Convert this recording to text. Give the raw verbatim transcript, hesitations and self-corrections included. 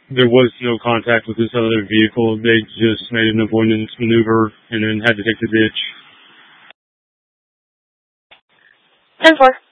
there was no contact with this other vehicle. They just made an avoidance maneuver and then had to take the ditch. ten four.